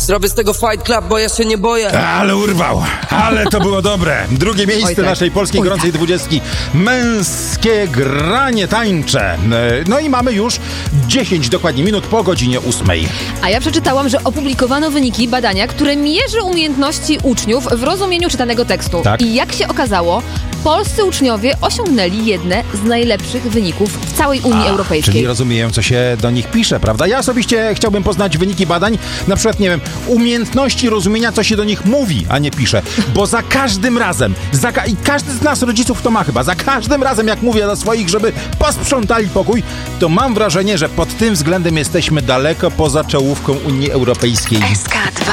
Zrobię z tego Fight Club, bo ja się nie boję. Ale urwał, ale to było dobre. Drugie miejsce tak. naszej polskiej gorącej 20. Męskie granie tańcze. No i mamy już 10 dokładnie minut po godzinie 8. A ja przeczytałam, że opublikowano wyniki badania, które mierzy umiejętności uczniów w rozumieniu czytanego tekstu. Tak. I jak się okazało, polscy uczniowie osiągnęli jedne z najlepszych wyników w całej Unii Europejskiej. Czyli rozumieją, co się do nich pisze, prawda? Ja osobiście chciałbym poznać wyniki badań, na przykład, nie wiem, umiejętności rozumienia, co się do nich mówi, a nie pisze. Bo za każdym razem, i każdy z nas, rodziców, to ma chyba, za każdym razem, jak mówię do swoich, żeby posprzątali pokój, to mam wrażenie, że pod tym względem jesteśmy daleko poza czołówką Unii Europejskiej. SK